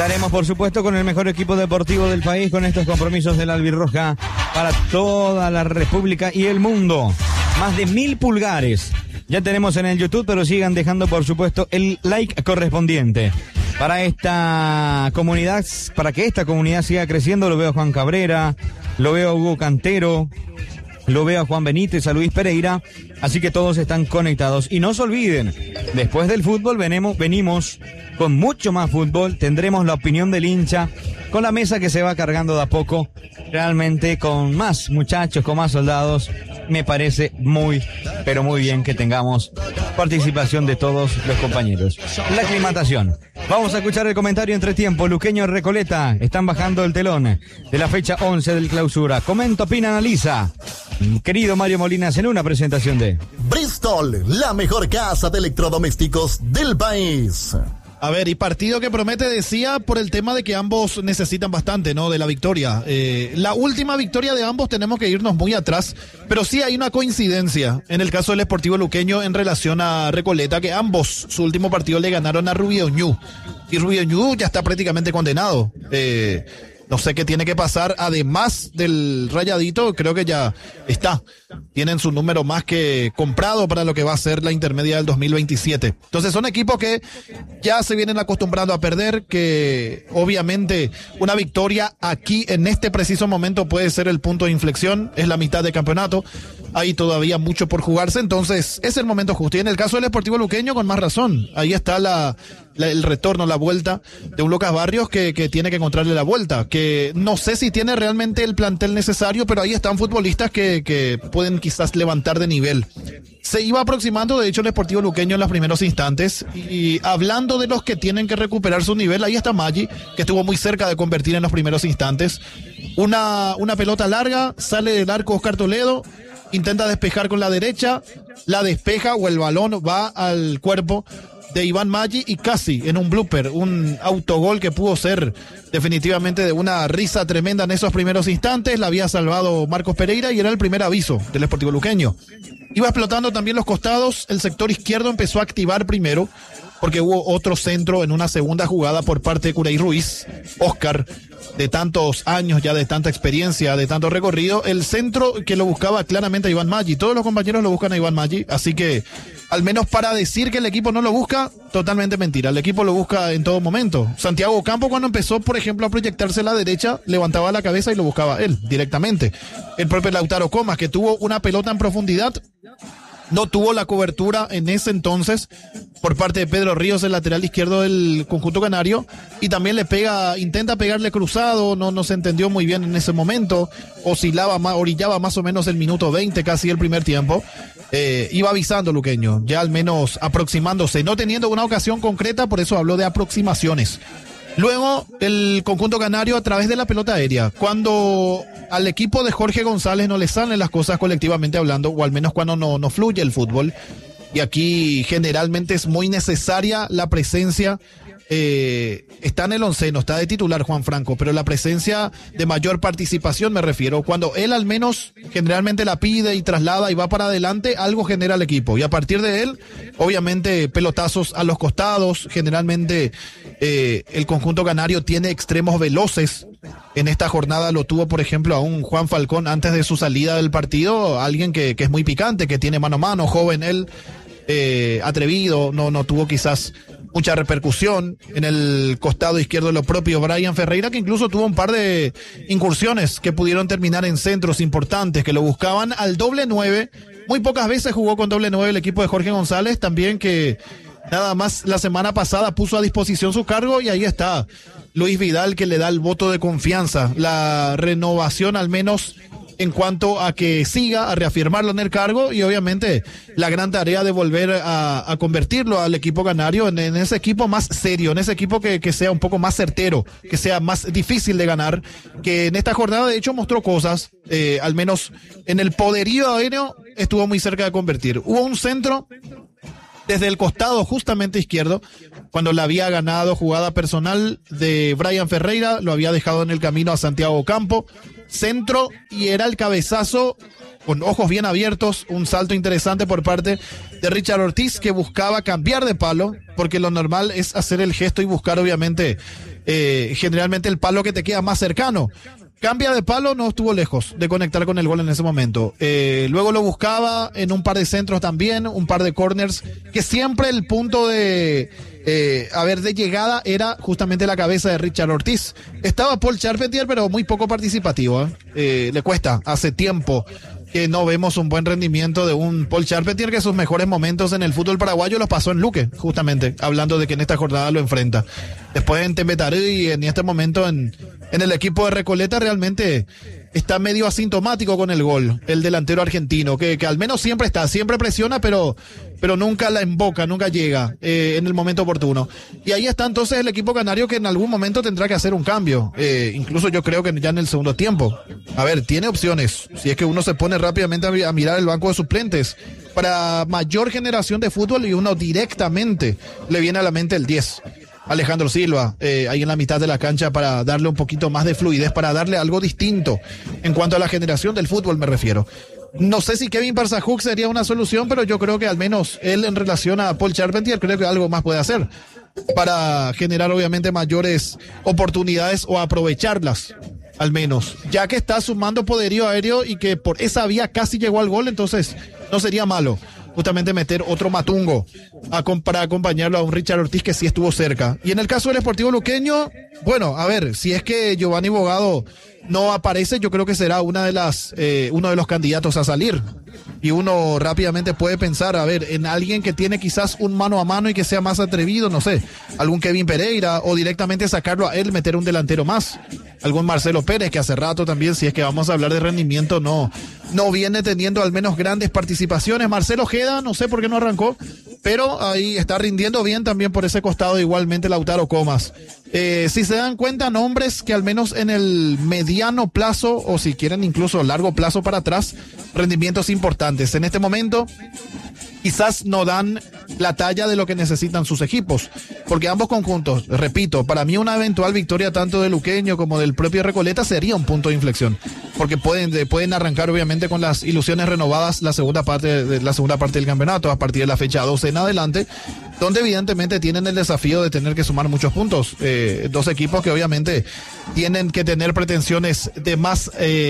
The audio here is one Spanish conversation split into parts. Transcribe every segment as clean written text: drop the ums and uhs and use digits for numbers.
Estaremos, por supuesto, con el mejor equipo deportivo del país, con estos compromisos de la albirroja para toda la República y el mundo. Más de 1000 pulgares ya tenemos en el YouTube, pero sigan dejando, por supuesto, el like correspondiente. Para esta comunidad, para que esta comunidad siga creciendo, lo veo a Juan Cabrera, lo veo a Hugo Cantero, lo veo a Juan Benítez, a Luis Pereira, así que todos están conectados. Y no se olviden, después del fútbol venimos con mucho más fútbol, tendremos la opinión del hincha, con la mesa que se va cargando de a poco, realmente con más muchachos, con más soldados. Me parece muy, pero muy bien que tengamos participación de todos los compañeros. La aclimatación. Vamos a escuchar el comentario entre tiempo. Luqueño Recoleta, están bajando el telón de la fecha 11 del clausura. Comenta, opina, analiza. Querido Mario Molinas, en una presentación de Bristol, la mejor casa de electrodomésticos del país. A ver, y partido que promete, decía, por el tema de que ambos necesitan bastante, ¿no? De la victoria. La última victoria de ambos tenemos que irnos muy atrás, pero sí hay una coincidencia en el caso del Sportivo Luqueño en relación a Recoleta, que ambos su último partido le ganaron a Rubioñú. Y Rubioñú ya está prácticamente condenado. No sé qué tiene que pasar, además del Rayadito, creo que ya está. Tienen su número más que comprado para lo que va a ser la intermedia del 2027. Entonces son equipos que ya se vienen acostumbrando a perder, que obviamente una victoria aquí en este preciso momento puede ser el punto de inflexión, es la mitad de campeonato, hay todavía mucho por jugarse, entonces es el momento justo. Y en el caso del Sportivo Luqueño, con más razón, ahí está el retorno, la vuelta de un Lucas Barrios que tiene que encontrarle la vuelta, que no sé si tiene realmente el plantel necesario, pero ahí están futbolistas que pueden quizás levantar de nivel. Se iba aproximando, de hecho, el Sportivo Luqueño en los primeros instantes, y hablando de los que tienen que recuperar su nivel, ahí está Maggi, que estuvo muy cerca de convertir en los primeros instantes. Una pelota larga, sale del arco Oscar Toledo, intenta despejar con la derecha, la despeja o el balón va al cuerpo de Iván Maggi y casi en un blooper, un autogol que pudo ser definitivamente de una risa tremenda en esos primeros instantes. La había salvado Marcos Pereira y era el primer aviso del Sportivo Luqueño. Iba explotando también los costados, el sector izquierdo empezó a activar primero porque hubo otro centro en una segunda jugada por parte de Curey Ruiz. Oscar, de tantos años ya, de tanta experiencia, de tanto recorrido, el centro que lo buscaba claramente a Iván Maggi. Todos los compañeros lo buscan a Iván Maggi, así que al menos para decir que el equipo no lo busca, totalmente mentira. El equipo lo busca en todo momento. Santiago Campo, cuando empezó, por ejemplo, a proyectarse a la derecha, levantaba la cabeza y lo buscaba él directamente. El propio Lautaro Comas, que tuvo una pelota en profundidad, no tuvo la cobertura en ese entonces por parte de Pedro Ríos, el lateral izquierdo del conjunto canario, y también intenta pegarle cruzado, no se entendió muy bien en ese momento, orillaba más o menos el minuto 20, casi el primer tiempo. Iba avisando Luqueño, ya al menos aproximándose, no teniendo una ocasión concreta, por eso habló de aproximaciones. Luego, el conjunto canario a través de la pelota aérea. Cuando al equipo de Jorge González no le salen las cosas colectivamente hablando, o al menos cuando no fluye el fútbol, y aquí generalmente es muy necesaria la presencia. Está en el onceno, está de titular Juan Franco, pero la presencia de mayor participación me refiero, cuando él al menos generalmente la pide y traslada y va para adelante, algo genera el equipo, y a partir de él, obviamente pelotazos a los costados, generalmente el conjunto canario tiene extremos veloces. En esta jornada lo tuvo, por ejemplo, a un Juan Falcón antes de su salida del partido, alguien que es muy picante, que tiene mano a mano, joven él, atrevido, no tuvo quizás mucha repercusión. En el costado izquierdo lo propio Brian Ferreira, que incluso tuvo un par de incursiones que pudieron terminar en centros importantes, que lo buscaban al doble 9. Muy pocas veces jugó con doble 9 el equipo de Jorge González, también que nada más la semana pasada puso a disposición su cargo, y ahí está Luis Vidal, que le da el voto de confianza, la renovación al menos en cuanto a que siga, a reafirmarlo en el cargo, y obviamente la gran tarea de volver a convertirlo al equipo canario en ese equipo más serio, en ese equipo que sea un poco más certero, que sea más difícil de ganar, que en esta jornada de hecho mostró cosas, al menos en el poderío aéreo estuvo muy cerca de convertir. Hubo un centro desde el costado justamente izquierdo, cuando le había ganado jugada personal de Brian Ferreira, lo había dejado en el camino a Santiago Campo, centro y era el cabezazo con ojos bien abiertos, un salto interesante por parte de Richard Ortiz, que buscaba cambiar de palo, porque lo normal es hacer el gesto y buscar obviamente generalmente el palo que te queda más cercano. Cambia de palo, no estuvo lejos de conectar con el gol en ese momento. Luego lo buscaba en un par de centros también, un par de corners, que siempre el punto de llegada era justamente la cabeza de Richard Ortiz. Estaba Paul Charpentier, pero muy poco participativo. Le cuesta, hace tiempo que no vemos un buen rendimiento de un Paul Charpentier, que sus mejores momentos en el fútbol paraguayo los pasó en Luque, justamente, hablando de que en esta jornada lo enfrenta. Después en Tembetarí y en este momento en el equipo de Recoleta realmente está medio asintomático con el gol, el delantero argentino, que al menos siempre presiona, pero nunca la emboca, nunca llega en el momento oportuno. Y ahí está entonces el equipo canario, que en algún momento tendrá que hacer un cambio, incluso yo creo que ya en el segundo tiempo. A ver, tiene opciones, si es que uno se pone rápidamente a mirar el banco de suplentes, para mayor generación de fútbol, y uno directamente le viene a la mente el 10. Alejandro Silva, ahí en la mitad de la cancha, para darle un poquito más de fluidez, para darle algo distinto en cuanto a la generación del fútbol me refiero. No sé si Kevin Parsajuk sería una solución, pero yo creo que al menos él, en relación a Paul Charpentier, creo que algo más puede hacer para generar obviamente mayores oportunidades, o aprovecharlas al menos, ya que está sumando poderío aéreo y que por esa vía casi llegó al gol. Entonces no sería malo justamente meter otro Matungo para acompañarlo a un Richard Ortiz, que sí estuvo cerca. Y en el caso del Sportivo Luqueño, bueno, a ver, si es que Giovanni Bogado no aparece, yo creo que será uno de los candidatos a salir. Y uno rápidamente puede pensar, a ver, en alguien que tiene quizás un mano a mano y que sea más atrevido, no sé, algún Kevin Pereira, o directamente sacarlo a él, meter un delantero más. Algún Marcelo Pérez, que hace rato también, si es que vamos a hablar de rendimiento, no viene teniendo al menos grandes participaciones. Marcelo Ojeda, no sé por qué no arrancó, pero ahí está rindiendo bien también por ese costado, igualmente Lautaro Comas. Si se dan cuenta, nombres que al menos en el mediano plazo, o si quieren incluso largo plazo para atrás, rendimientos importantes. En este momento quizás no dan la talla de lo que necesitan sus equipos, porque ambos conjuntos, repito, para mí una eventual victoria tanto de Luqueño como del propio Recoleta sería un punto de inflexión, porque pueden arrancar obviamente con las ilusiones renovadas la segunda parte del campeonato, a partir de la fecha 12 en adelante, donde evidentemente tienen el desafío de tener que sumar muchos puntos. Dos equipos que obviamente tienen que tener pretensiones de más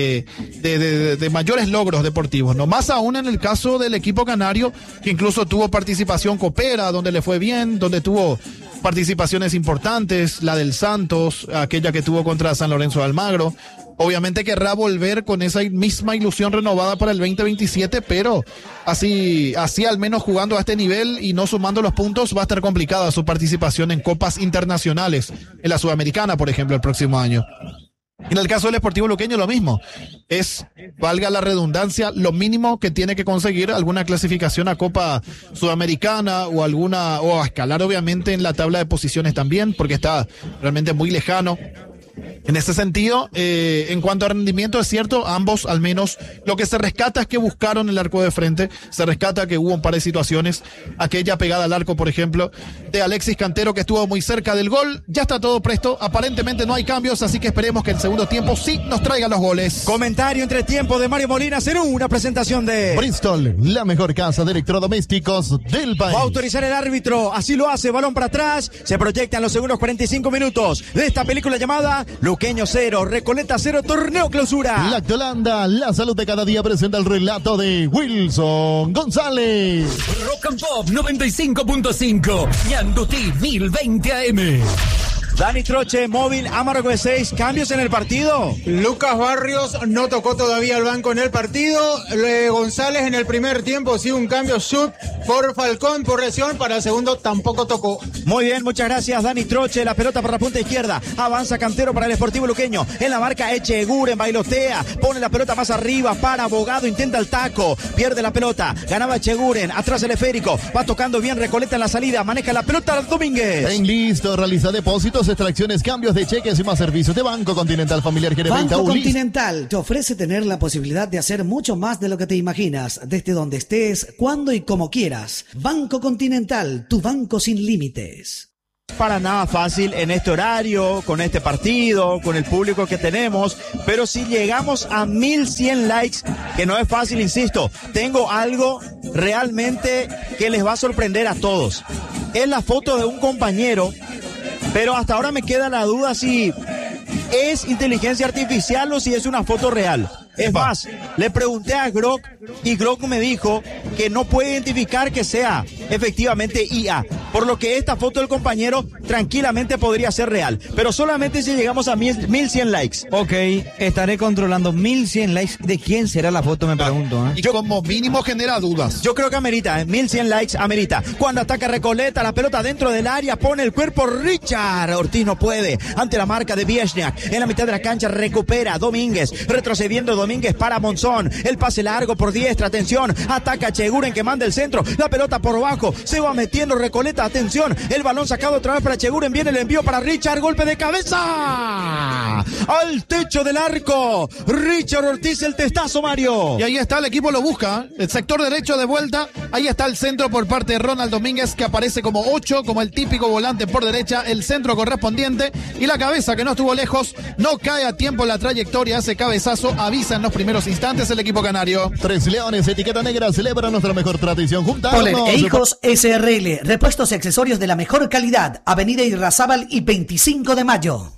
de mayores logros deportivos, no más aún en el caso del equipo canario, que incluso tuvo participación copera, donde le fue bien, donde tuvo participaciones importantes, la del Santos, aquella que tuvo contra San Lorenzo de Almagro. Obviamente querrá volver con esa misma ilusión renovada para el 2027, pero así al menos jugando a este nivel y no sumando los puntos, va a estar complicada su participación en copas internacionales, en la Sudamericana, por ejemplo, el próximo año. En el caso del Sportivo Luqueño lo mismo, es, valga la redundancia, lo mínimo que tiene que conseguir alguna clasificación a Copa Sudamericana o a escalar obviamente en la tabla de posiciones también, porque está realmente muy lejano. En ese sentido, en cuanto a rendimiento, es cierto, ambos al menos, lo que se rescata es que buscaron el arco de frente, se rescata que hubo un par de situaciones, aquella pegada al arco, por ejemplo, de Alexis Cantero, que estuvo muy cerca del gol. Ya está todo presto, aparentemente no hay cambios, así que esperemos que el segundo tiempo sí nos traiga los goles. Comentario entre tiempo de Mario Molina, será una presentación de Bristol, la mejor casa de electrodomésticos del país. Va a autorizar el árbitro, así lo hace, balón para atrás, se proyectan los segundos 45 minutos de esta película llamada Luqueño 0, Recoleta 0, torneo clausura. Lactolanda, la salud de cada día, presenta el relato de Wilson González. Rock and Pop 95.5, Ñandutí 1020 AM. Dani Troche, móvil, Amargo de 6, cambios en el partido. Lucas Barrios no tocó todavía el banco en el partido. González en el primer tiempo sí un cambio sub por Falcón por lesión, para el segundo tampoco tocó. Muy bien, muchas gracias Dani Troche, la pelota por la punta izquierda, avanza Cantero para el Sportivo Luqueño, en la marca Echeguren, bailotea, pone la pelota más arriba para Bogado, intenta el taco, pierde la pelota, ganaba Echeguren, atrás el esférico, va tocando bien Recoleta en la salida, maneja la pelota Domínguez. En listo, realiza depósitos, extracciones, cambios de cheques y más servicios de Banco Continental Familiar Jeremías. Banco Continental te ofrece tener la posibilidad de hacer mucho más de lo que te imaginas, desde donde estés, cuando y como quieras. Banco Continental, tu banco sin límites. Para nada fácil en este horario, con este partido, con el público que tenemos, pero si llegamos a 1100 likes, que no es fácil, insisto, tengo algo realmente que les va a sorprender a todos. Es la foto de un compañero, pero hasta ahora me queda la duda si es inteligencia artificial o si es una foto real. Es más, le pregunté a Grok y Grok me dijo que no puede identificar que sea efectivamente IA, por lo que esta foto del compañero tranquilamente podría ser real, pero solamente si llegamos a 1100 likes. Ok, estaré controlando 1100 likes. ¿De quién será la foto, me pregunto? Y como mínimo genera dudas. Yo creo que amerita, 1100 likes amerita. Cuando ataca Recoleta, la pelota dentro del área, pone el cuerpo Richard. Ortiz no puede, ante la marca de Viesniak. En la mitad de la cancha recupera Domínguez, retrocediendo Domínguez para Monzón. El pase largo por diestra, atención, ataca Cheguren que manda el centro. La pelota por bajo, se va metiendo Recoleta, atención. El balón sacado otra vez para Cheguren, viene el envío para Richard, golpe de cabeza. Al techo del arco, Richard Ortiz, el testazo, Mario. Y ahí está, el equipo lo busca, el sector derecho de vuelta, ahí está el centro por parte de Ronald Domínguez, que aparece como 8, como el típico volante por derecha, el centro correspondiente, y la cabeza que no estuvo lejos, no cae a tiempo en la trayectoria, ese cabezazo avisa en los primeros instantes el equipo canario. Tres Leones, etiqueta negra, celebra nuestra mejor tradición. Juntarnos. Poler e Hijos SRL, repuestos y accesorios de la mejor calidad, Avenida Irrazábal y 25 de mayo.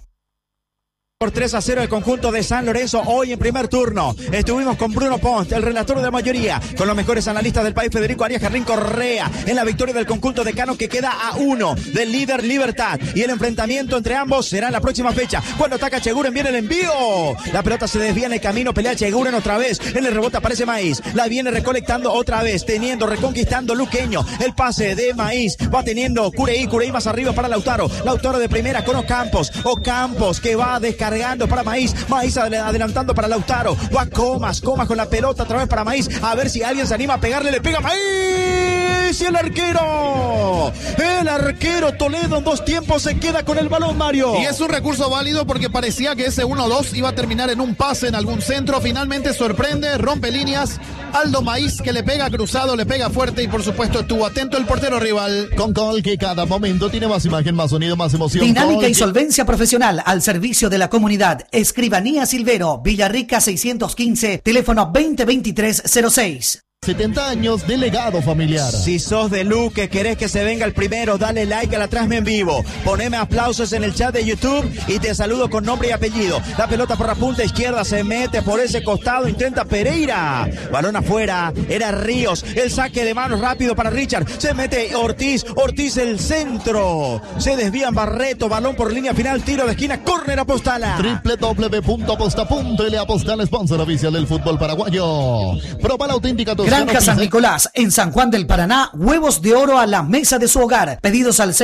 Por 3-0 el conjunto de San Lorenzo hoy en primer turno. Estuvimos con Bruno Pont, el relator de la mayoría, con los mejores analistas del país, Federico Arias, Jarrín Correa, en la victoria del conjunto de Cano que queda a 1 del líder Libertad. Y el enfrentamiento entre ambos será en la próxima fecha. Cuando ataca Cheguren viene el envío. La pelota se desvía en el camino, pelea Cheguren otra vez. En el rebote aparece Maíz. La viene recolectando otra vez, reconquistando Luqueño. El pase de Maíz va teniendo Cureí más arriba para Lautaro. Lautaro de primera con Ocampos que va descargando para Maíz adelantando para Lautaro, va Comas con la pelota otra vez para Maíz, a ver si alguien se anima a pegarle, le pega Maíz y el arquero Toledo en 2 tiempos se queda con el balón, Mario. Y es un recurso válido porque parecía que ese 1-2 iba a terminar en un pase en algún centro, finalmente sorprende, rompe líneas, Aldo Maíz que le pega cruzado, le pega fuerte y por supuesto estuvo atento el portero rival. Con Colque cada momento tiene más imagen, más sonido, más emoción. Dinámica Colque. y solvencia profesional al servicio de la comunidad. Escribanía Silvero, Villarrica 615, teléfono 2023-06. 70 años de legado familiar. Si sos de Luque, querés que se venga el primero, dale like a la transmisión en vivo. Poneme aplausos en el chat de YouTube y te saludo con nombre y apellido. La pelota por la punta izquierda se mete por ese costado, intenta Pereira. Balón afuera, era Ríos. El saque de manos rápido para Richard. Se mete Ortiz el centro. Se desvían Barreto, balón por línea final, tiro de esquina, córner Apostala. www.aposta.l, Apostal, sponsor oficial del fútbol paraguayo. Proba la auténtica toscana. Granja San Nicolás, en San Juan del Paraná, huevos de oro a la mesa de su hogar. Pedidos al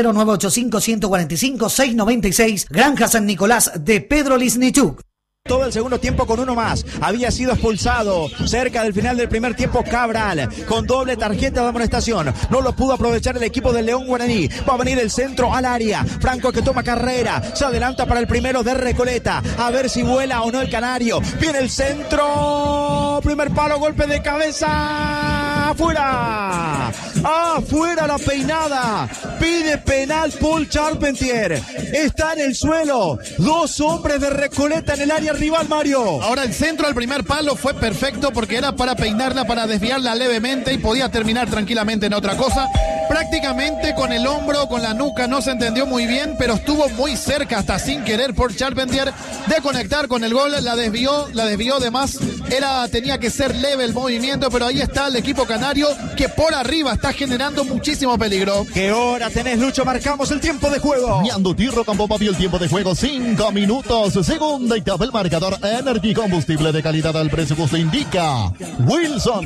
0985-145-696. Granja San Nicolás de Pedro Lisnichuk. Todo el segundo tiempo con uno más. Había sido expulsado cerca del final del primer tiempo Cabral, con doble tarjeta de amonestación. No lo pudo aprovechar el equipo del León Guaraní. Va a venir el centro al área. Franco que toma carrera. Se adelanta para el primero de Recoleta. A ver si vuela o no el canario. Viene el centro. Primer palo, golpe de cabeza. ¡Afuera! ¡Afuera la peinada! Pide penal Paul Charpentier. Está en el suelo. 2 hombres de Recoleta en el área rival, Mario. Ahora el centro al primer palo fue perfecto porque era para peinarla, para desviarla levemente y podía terminar tranquilamente en otra cosa. Prácticamente con el hombro, con la nuca, no se entendió muy bien, pero estuvo muy cerca, hasta sin querer por Charpentier, de conectar con el gol. La desvió de más. Tenía que ser leve el movimiento, pero ahí está el equipo canario que por arriba está generando muchísimo peligro. ¿Qué hora tenés, Lucho? Marcamos el tiempo de juego. Ñandutirro Campo vio el tiempo de juego, 5 minutos. Segunda etapa, el marcador Energy, combustible de calidad al precio que usted indica. Wilson.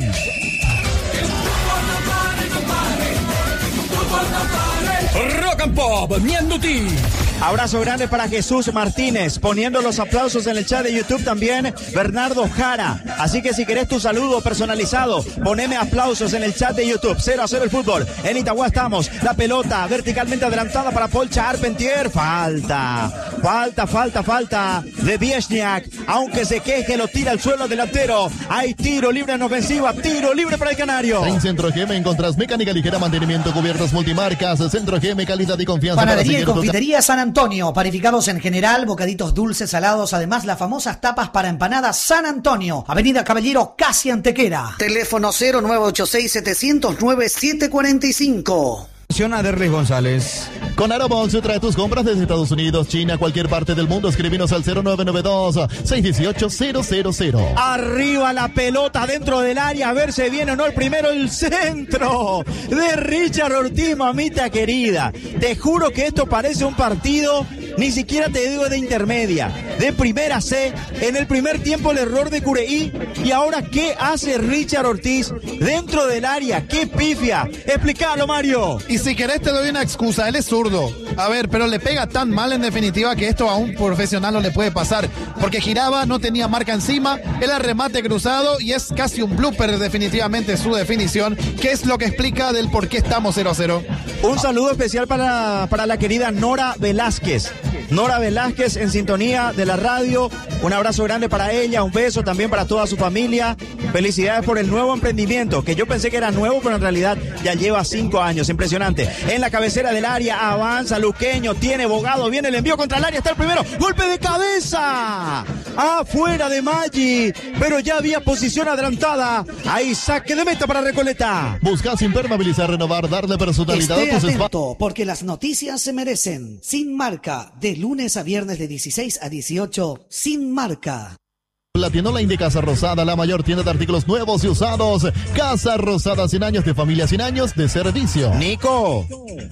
Rock and Pop, Ñanduti. Abrazo grande para Jesús Martínez, poniendo los aplausos en el chat de YouTube también, Bernardo Jara. Así que si querés tu saludo personalizado, poneme aplausos en el chat de YouTube. 0-0 el fútbol. En Itagua estamos. La pelota verticalmente adelantada para Paul Charpentier. Falta de Viesniak. Aunque se queje, lo tira al suelo delantero. Hay tiro libre en ofensiva. Tiro libre para el Canario. En Centro GM encontrás mecánica ligera, mantenimiento, cubiertas multimarcas. Centro GM, calidad y confianza. Panadería y confitería San Antonio. Panificados en general, bocaditos dulces, salados. Además, las famosas tapas para empanadas San Antonio. Avenida Caballero, casi Antequera. Teléfono 0986-709-745. A Derlis González. Con Aerobox trae tus compras desde Estados Unidos, China, cualquier parte del mundo. Escribinos al 0992-618-000. Arriba la pelota dentro del área. A ver si viene o no el primero. El centro de Richard Ortiz, mamita querida. Te juro que esto parece un partido, ni siquiera te digo de intermedia, de primera C. En el primer tiempo el error de Cureí. Y ahora, ¿qué hace Richard Ortiz dentro del área? ¡Qué pifia! Explícalo, Mario. Y si querés te doy una excusa, él es zurdo. A ver, pero le pega tan mal en definitiva que esto a un profesional no le puede pasar. Porque giraba, no tenía marca encima, el remate cruzado y es casi un blooper definitivamente su definición, que es lo que explica del por qué estamos 0-0. Un saludo especial para la querida Nora Velázquez. Nora Velázquez en sintonía de la radio. Un abrazo grande para ella, un beso también para toda su familia. Felicidades por el nuevo emprendimiento, que yo pensé que era nuevo, pero en realidad ya lleva 5 años. Impresionante. En la cabecera del área avanza Luqueño, tiene Bogado, viene el envío contra el área, está el primero. ¡Golpe de cabeza! Afuera de Maggi, pero ya había posición adelantada. Ahí saque de meta para Recoleta. Buscas impermeabilizar, renovar, darle personalidad Esté a tus atento, espacios. porque las noticias se merecen. Sin Marca, de lunes a viernes de 16 a 18, Sin Marca. La tienda indica Casa Rosada, la mayor tienda de artículos nuevos y usados. Casa Rosada, 100 años de familia, 100 años de servicio. Nico,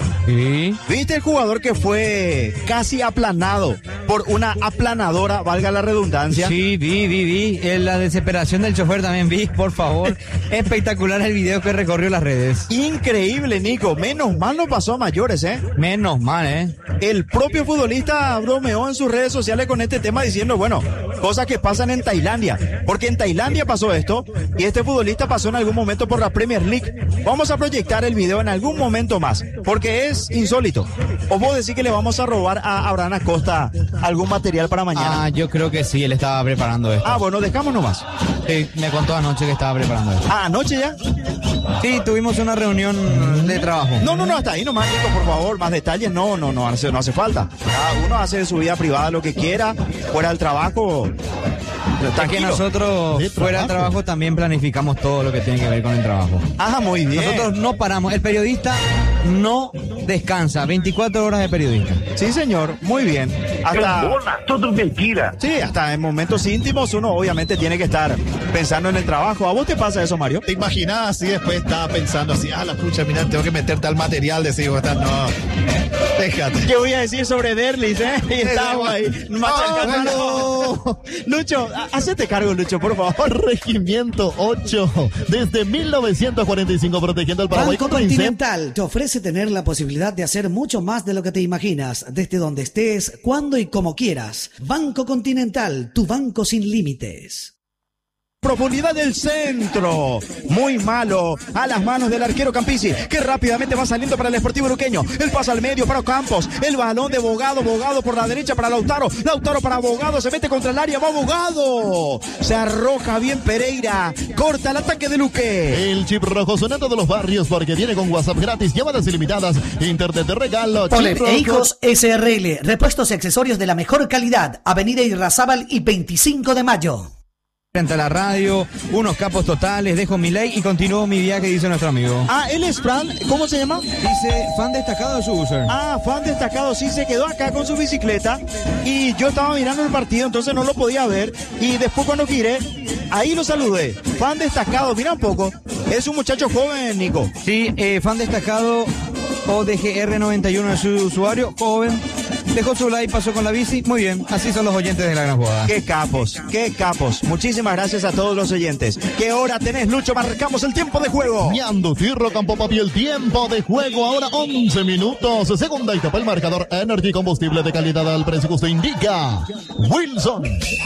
¿Sí? ¿viste el jugador que fue casi aplanado por una aplanadora, valga la redundancia? Sí, vi. La desesperación del chofer también vi, por favor. Espectacular el video que recorrió las redes. Increíble, Nico. Menos mal no pasó a mayores, ¿eh? Menos mal, El propio futbolista bromeó en sus redes sociales con este tema diciendo, bueno, cosas que pasan en Tailandia. Porque en Tailandia pasó esto y este futbolista pasó en algún momento por la Premier League. Vamos a proyectar el video en algún momento más, porque es insólito. ¿O vos decís que le vamos a robar a Abraham Acosta algún material para mañana? yo creo que sí, él estaba preparando esto. Bueno, dejamos nomás. Sí, me contó anoche que estaba preparando esto. ¿Anoche ya? Sí, tuvimos una reunión de trabajo. No, hasta ahí nomás, Nico, por favor, más detalles, no hace falta. Cada uno hace de su vida privada lo que quiera, fuera del trabajo. Es que nosotros fuera del trabajo también planificamos todo lo que tiene que ver con el trabajo. Muy bien. Nosotros no paramos, el periodista no descansa, 24 horas de periodista. Sí, señor, muy bien. Hasta todo es mentira. Sí, hasta en momentos íntimos uno obviamente tiene que estar pensando en el trabajo. ¿A vos te pasa eso, Mario? ¿Te imaginás así después estaba pensando así, la pucha, mira, tengo que meter tal material, decir, no, déjate. ¿Qué voy a decir sobre Derlis, Y estaba ahí machacando. Lucho, hacete cargo, Lucho, por favor. Regimiento 8, desde 1945 protegiendo al Paraguay. Banco Continental te ofrece tener la posibilidad de hacer mucho más de lo que te imaginas, desde donde estés, cuando y como quieras. Banco Continental, tu banco sin límites. Profundidad del centro, muy malo, a las manos del arquero Campisi, que rápidamente va saliendo para el Sportivo Luqueño. El pase al medio para Campos, el balón de Bogado por la derecha para Lautaro para Bogado, se mete contra el área, va Bogado, se arroja bien Pereira, corta el ataque de Luque. El chip rojo sonando de los barrios porque viene con WhatsApp gratis, llamadas ilimitadas, internet de regalo. Poler e Hijos SRL, repuestos y accesorios de la mejor calidad, Avenida Irrazábal y 25 de mayo. Frente a la radio, unos capos totales, dejo mi ley y continúo mi viaje, dice nuestro amigo. Él es Fran, ¿cómo se llama? Dice, fan destacado de su user. Fan destacado, sí, se quedó acá con su bicicleta y yo estaba mirando el partido, entonces no lo podía ver y después cuando giré, ahí lo saludé. Fan destacado, mira un poco, es un muchacho joven, Nico. Sí, fan destacado, ODGR91 es su usuario, joven, Dejó su like, pasó con la bici. Muy bien, así son los oyentes de La Gran Jugada. Qué capos, qué capos. Muchísimas gracias a todos los oyentes. ¿Qué hora tenés, Lucho? Marcamos el tiempo de juego. Ñandutí, Campo Papi, el tiempo de juego. Ahora 11 minutos. Segunda etapa, el marcador Energy, combustible de calidad al precio que usted indica. Wilson.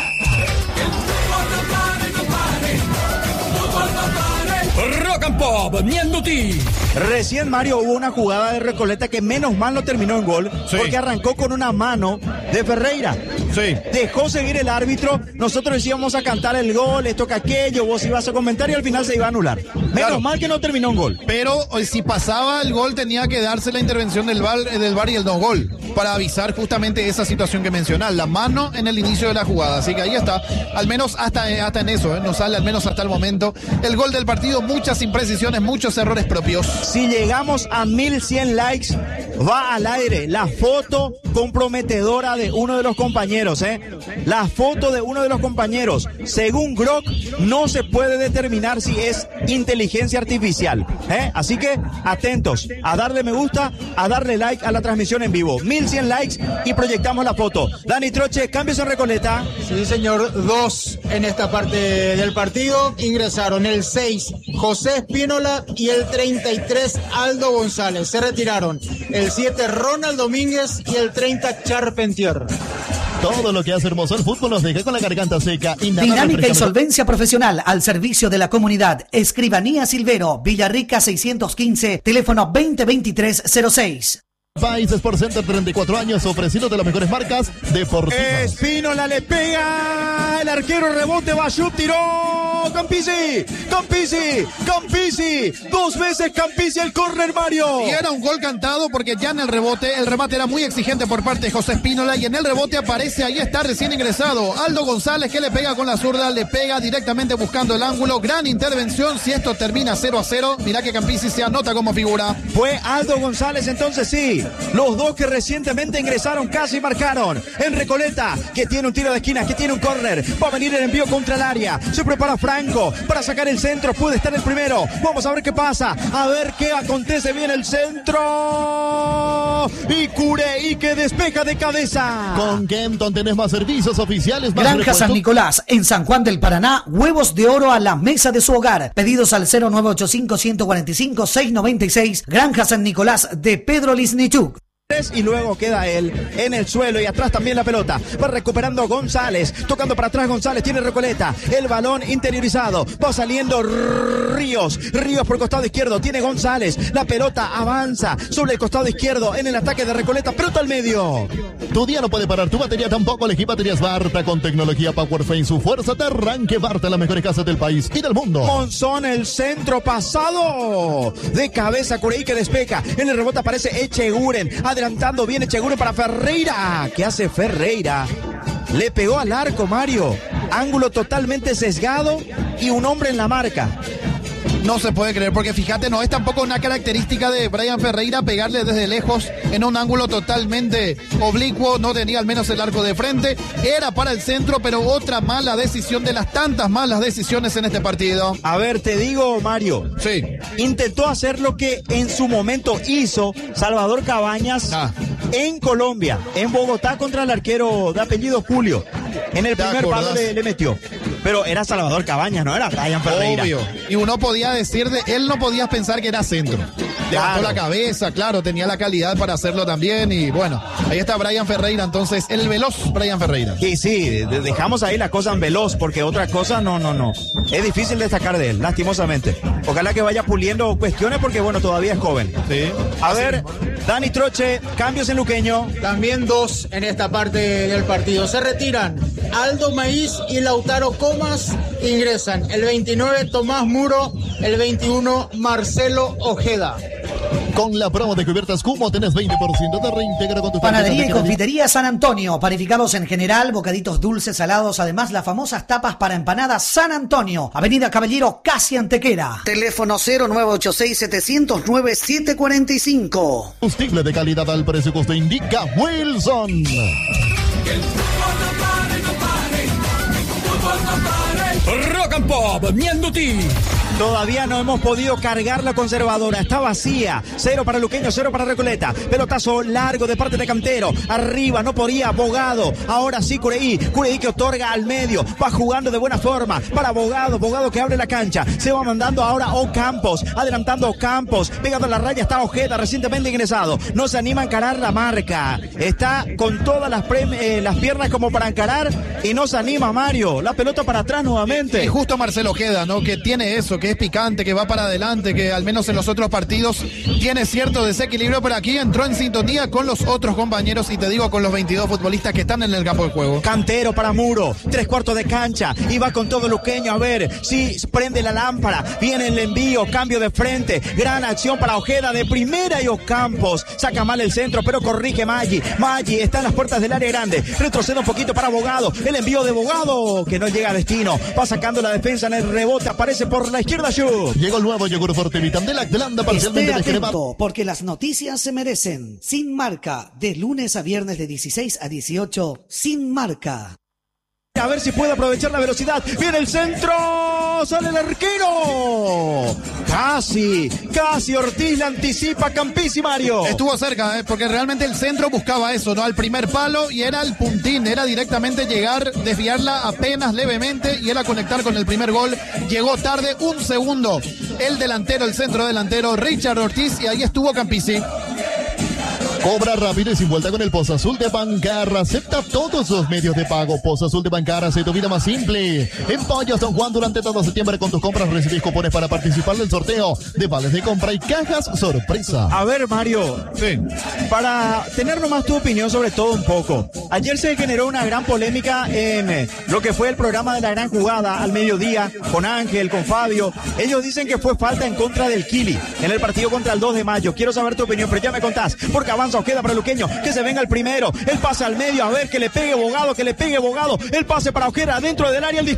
Rock and Pop, Ñandutí. Recién, Mario, hubo una jugada de Recoleta que menos mal no terminó en gol, Sí. porque arrancó con una mano de Ferreira. Sí. Dejó seguir el árbitro, nosotros íbamos a cantar el gol, esto que aquello, vos ibas a comentar y al final se iba a anular. Menos Claro. mal que no terminó en gol. Pero si pasaba el gol tenía que darse la intervención del VAR y el no gol para avisar justamente esa situación que mencionás, la mano en el inicio de la jugada. Así que ahí está, al menos hasta en eso, nos sale al menos hasta el momento el gol del partido, muchas imprecisiones, muchos errores propios. Si llegamos a 1100 likes, va al aire la foto comprometedora de uno de los compañeros, La foto de uno de los compañeros. Según Grok, no se puede determinar si es inteligencia artificial, Así que atentos a darle me gusta, a darle like a la transmisión en vivo. 1100 likes y proyectamos la foto. Dani Troche, cambios en Recoleta. Sí, señor, 2 en esta parte del partido. Ingresaron el 6, José Espínola, y el 33, Aldo González. Se retiraron el 7, Ronald Domínguez, y el 30, Charpentier. Todo lo que hace hermoso el fútbol nos deja con la garganta seca. Y nada Dinámica y refrescante. solvencia profesional al servicio de la comunidad. Escribanía Silvero, Villarrica 615, teléfono 2023-06. País Sport Center, 34 años, ofrecido de las mejores marcas deportivas. Espínola le pega, el arquero rebote, Bayup tiró, Campisi, 2 veces Campisi el córner, Mario. Y era un gol cantado porque ya en el remate era muy exigente por parte de José Espínola, y en el rebote aparece, ahí está recién ingresado, Aldo González, que le pega con la zurda, le pega directamente buscando el ángulo. Gran intervención. Si esto termina 0-0, mirá que Campisi se anota como figura. Fue Aldo González, entonces sí. Los dos que recientemente ingresaron casi marcaron. En Recoleta, que tiene un tiro de esquina, que tiene un córner. Va a venir el envío contra el área. Se prepara Franco para sacar el centro. Puede estar el primero. Vamos a ver qué pasa. A ver qué acontece. Viene el centro. Y Cure, y que despeja de cabeza. Con Kenton tenés más servicios oficiales. Más Granja repuestos. San Nicolás, en San Juan del Paraná, huevos de oro a la mesa de su hogar. Pedidos al 0985-145-696. Granja San Nicolás de Pedro Lisnichuk. Y luego queda él en el suelo y atrás también la pelota. Va recuperando González, tocando para atrás González, tiene Recoleta, el balón interiorizado, va saliendo Ríos por costado izquierdo, tiene González, la pelota avanza sobre el costado izquierdo en el ataque de Recoleta, pelota al medio. Tu día no puede parar, tu batería tampoco. Elegí baterías Barta con tecnología PowerFane, su fuerza de arranque. Barta, las mejores casas del país y del mundo. Monzón, el centro pasado de cabeza, Curey que despeja, en el rebote aparece Echeguren, adelantando viene Echeguren para Ferreira. ¿Qué hace Ferreira? Le pegó al arco, Mario, ángulo totalmente sesgado y un hombre en la marca. No se puede creer, porque fíjate, no es tampoco una característica de Brian Ferreira pegarle desde lejos en un ángulo totalmente oblicuo. No tenía al menos el arco de frente, era para el centro, pero otra mala decisión de las tantas malas decisiones en este partido. A ver, te digo, Mario, Sí. intentó hacer lo que en su momento hizo Salvador Cabañas en Colombia, en Bogotá, contra el arquero de apellido Julio. En el ¿Te primer palo acordás? le metió. Pero era Salvador Cabañas, no era Brian Ferreira. Obvio. Y uno podía decir de él, no podías pensar que era centro. Levantó Claro. la cabeza, claro, tenía la calidad para hacerlo también. Y bueno, ahí está Brian Ferreira, entonces, el veloz Brian Ferreira. Y sí, dejamos ahí la cosa en veloz, porque otra cosa no. Es difícil destacar de él, lastimosamente. Ojalá que vaya puliendo cuestiones, porque bueno, todavía es joven. Sí. A ver, Dani Troche, cambios en Luqueño. También 2 en esta parte del partido. Se retiran Aldo Maíz y Lautaro Comas. Ingresan el 29, Tomás Muro, el 21, Marcelo Ojeda. Con la promo de cubiertas Cumo tenés 20% de reintegra con tu Panadería y tarjeta de confitería San Antonio, panificados en general, bocaditos dulces, salados, además las famosas tapas para empanadas San Antonio, Avenida Caballero, casi Antequera. Teléfono 0986-709-745. combustible de calidad al precio que usted indica. Wilson. Rock and Pop, Ñandutí. Todavía no hemos podido cargar la conservadora. Está vacía. 0 para Luqueño, 0 para Recoleta. Pelotazo largo de parte de Cantero. Arriba no podía. Bogado. Ahora sí Cureí. Cureí que otorga al medio. Va jugando de buena forma. Para Bogado. Bogado que abre la cancha. Se va mandando ahora Ocampos. Adelantando Ocampos. Pegando a la raya está Ojeda, recientemente ingresado. No se anima a encarar la marca. Está con todas las piernas como para encarar y no se anima Mario. La pelota para atrás nuevamente. Y justo Marcelo Ojeda, ¿no? Que tiene eso, que es picante, que va para adelante, que al menos en los otros partidos tiene cierto desequilibrio, pero aquí entró en sintonía con los otros compañeros y te digo con los 22 futbolistas que están en el campo de juego. Cantero para Muro, 3/4 de cancha y va con todo Luqueño a ver si prende la lámpara. Viene el envío, cambio de frente, gran acción para Ojeda de primera y Ocampos. Saca mal el centro, pero corrige Maggi. Maggi está en las puertas del área grande. Retrocede un poquito para Bogado. El envío de Bogado que no llega a destino. Va sacando la defensa en el rebote. Aparece por la izquierda. Llegó el nuevo yogur Fortevita de Lactlanda parcialmente atento, porque las noticias se merecen. Sin Marca, de lunes a viernes de 16 a 18. Sin Marca. A ver si puede aprovechar la velocidad. Viene el centro. Sale el arquero. Casi Ortiz la anticipa. Campisi, Mario. Estuvo cerca, porque realmente el centro buscaba eso, ¿no? Al primer palo y era el puntín. Era directamente llegar, desviarla apenas levemente y era conectar con el primer gol. Llegó tarde, un segundo. El delantero, el centro delantero, Richard Ortiz, y ahí estuvo Campisi. Cobra rápido y sin vuelta con el Pozo Azul de Bancarra. Acepta todos los medios de pago. Pozo Azul de Bancarra hace tu vida más simple. En Pollo San Juan durante todo septiembre con tus compras recibís cupones para participar del sorteo de vales de compra y cajas sorpresa. A ver, Mario. Sí. Para tener nomás tu opinión sobre todo un poco. Ayer se generó una gran polémica en lo que fue el programa de la gran jugada al mediodía con Ángel, con Fabio. Ellos dicen que fue falta en contra del Kili en el partido contra el 2 de mayo. Quiero saber tu opinión, pero ya me contás. Porque avanza Ojeda para Luqueño, que se venga el primero, el pase al medio, a ver que le pegue Bogado, el pase para Ojeda, dentro del área, el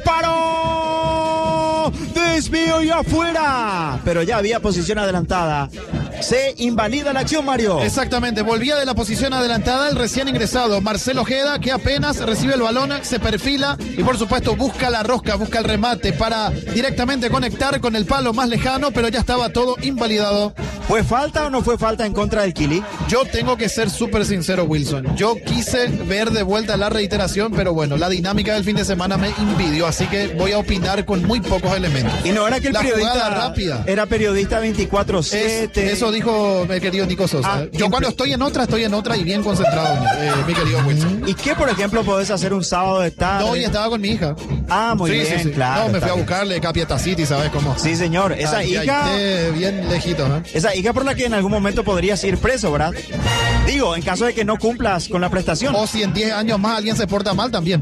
disparo, desvío y afuera, pero ya había posición adelantada. Se invalida la acción, Mario. Exactamente, volvía de la posición adelantada el recién ingresado Marcelo Ojeda, que apenas recibe el balón, se perfila y por supuesto busca la rosca, busca el remate para directamente conectar con el palo más lejano, pero ya estaba todo invalidado. ¿Fue falta o no fue falta en contra del Kili? Yo tengo que ser súper sincero, Wilson. Yo quise ver de vuelta la reiteración, pero bueno, la dinámica del fin de semana me impidió, así que voy a opinar con muy pocos elementos. Y no era que el la periodista jugada rápida era periodista 24/7. Eso dijo mi querido Nico Sosa. Yo cuando estoy en otra y bien concentrado, mi querido Wilson. ¿Y qué, por ejemplo, podés hacer un sábado de tarde? No, y estaba con mi hija. Muy bien, sí. claro. No, me fui a buscarle Capieta City, ¿sabes cómo? Sí, señor. Esa hija... bien lejito, ¿no? Esa hija por la que en algún momento podrías ir preso, ¿verdad? Digo, en caso de que no cumplas con la prestación. O si en 10 años más alguien se porta mal también.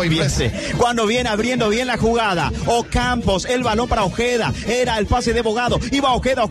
Cuando viene abriendo bien la jugada. Ocampos, el balón para Ojeda. Era el pase de Bogado. Iba Ojeda,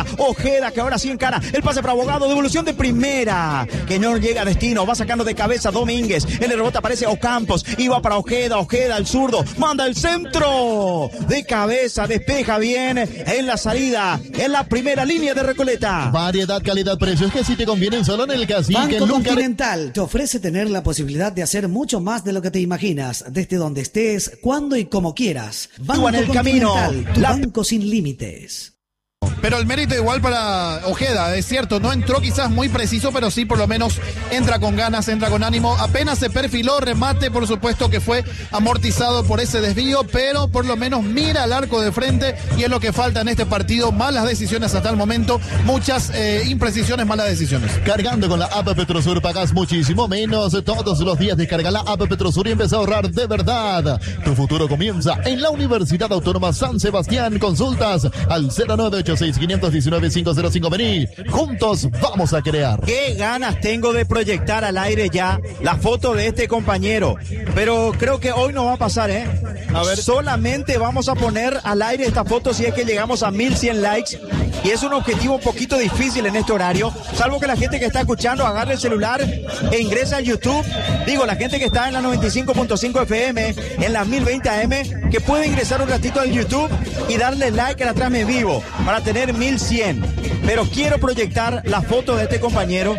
que ahora sí encara. El pase para Bogado, devolución de primera. Que no llega a destino. Va sacando de cabeza Domínguez. En el rebote aparece Ocampos. Iba para Ojeda, el zurdo. Manda el centro. De cabeza, despeja bien. En la salida, en la primera línea de Recoleta. Variedad, calidad, precios que si te convienen solo en el Cacique. Banco Continental te ofrece tener la posibilidad de hacer mucho más de lo que te imaginas, desde donde estés, cuando y como quieras. Banco en el Continental, camino. Tu banco sin límites. Pero el mérito igual para Ojeda, es cierto, no entró quizás muy preciso, pero sí por lo menos entra con ganas, entra con ánimo, apenas se perfiló, remate por supuesto que fue amortizado por ese desvío, pero por lo menos mira al arco de frente y es lo que falta en este partido, malas decisiones hasta el momento, muchas imprecisiones, malas decisiones. Cargando con la app Petrosur pagas muchísimo menos, todos los días descarga la app Petrosur y empieza a ahorrar de verdad. Tu futuro comienza en la Universidad Autónoma San Sebastián, consultas al 0986519-505. Vení, juntos vamos a crear. Qué ganas tengo de proyectar al aire ya la foto de este compañero, pero creo que hoy no va a pasar, A ver, solamente vamos a poner al aire esta foto si es que llegamos a 1100 likes, y es un objetivo un poquito difícil en este horario, salvo que la gente que está escuchando agarre el celular e ingrese a YouTube. Digo, la gente que está en la 95.5 FM, en la 1020 AM, que puede ingresar un ratito al YouTube y darle like a la transmisión vivo para tener 1100. Pero quiero proyectar la foto de este compañero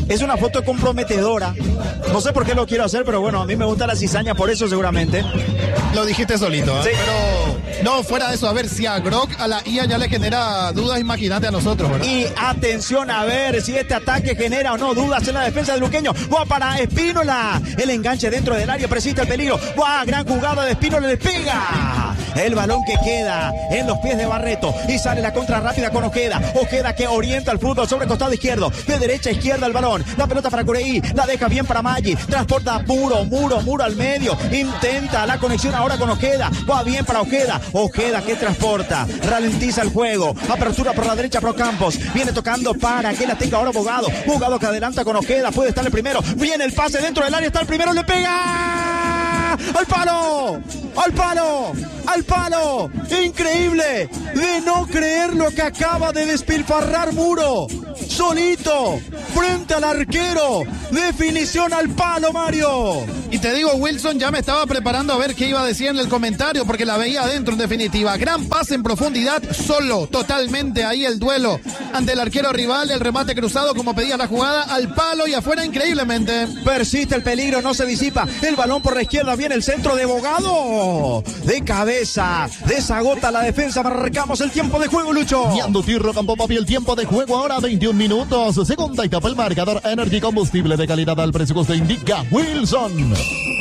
Es una foto comprometedora. No sé por qué lo quiero hacer, pero bueno, a mí me gusta la cizaña por eso seguramente. Lo dijiste solito, ¿eh? Sí. Pero no, fuera de eso, a ver, si a Grok, a la IA ya le genera dudas, imagínate a nosotros, ¿verdad? Y atención a ver si este ataque genera o no dudas en la defensa de Luqueño. Va para Espínola. El enganche dentro del área, persiste el peligro. Va, gran jugada de Espínola, le pega. El balón que queda en los pies de Barreto. Y sale la contra rápida con Ojeda. Ojeda que orienta el fútbol sobre el costado izquierdo. De derecha a izquierda el balón. La pelota para Cureí. La deja bien para Maggi. Transporta muro al medio. Intenta la conexión ahora con Ojeda. Va bien para Ojeda. Ojeda que transporta. Ralentiza el juego. Apertura por la derecha para Campos. Viene tocando para que la tenga ahora Bogado. Bogado que adelanta con Ojeda. Puede estar el primero. Viene el pase dentro del área. Está el primero. Le pega. ¡Al palo! ¡Al palo! ¡Al palo! ¡Increíble! De no creer lo que acaba de despilfarrar Muro. Solito, frente al arquero. Definición al palo, Mario. Y te digo, Wilson, ya me estaba preparando a ver qué iba a decir en el comentario, porque la veía adentro en definitiva. Gran pase en profundidad, solo, totalmente ahí el duelo ante el arquero rival, el remate cruzado como pedía la jugada, al palo y afuera increíblemente. Persiste el peligro, no se disipa. El balón por la izquierda, viene el centro de Bogado. De cabeza, desagota la defensa, marcamos el tiempo de juego, Lucho. Ñanduti, Rocampo, papi, el tiempo de juego ahora 21 minutos. Segunda etapa, el marcador Energy, combustible de calidad al precio que usted indica. Wilson.